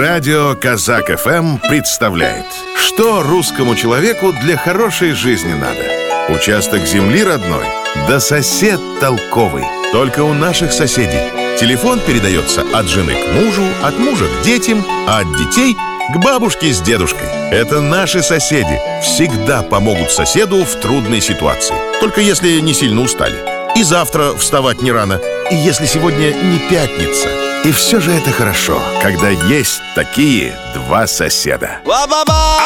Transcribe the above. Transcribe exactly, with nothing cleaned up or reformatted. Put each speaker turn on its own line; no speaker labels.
Радио Казак эф эм представляет, что русскому человеку для хорошей жизни надо. Участок земли родной, да сосед толковый. Только у наших соседей. Телефон передается от жены к мужу, от мужа к детям, а от детей к бабушке с дедушкой. Это наши соседи. Всегда помогут соседу в трудной ситуации. Только если не сильно устали. И завтра вставать не рано. И если сегодня не пятница. И все же это хорошо, когда есть такие два соседа.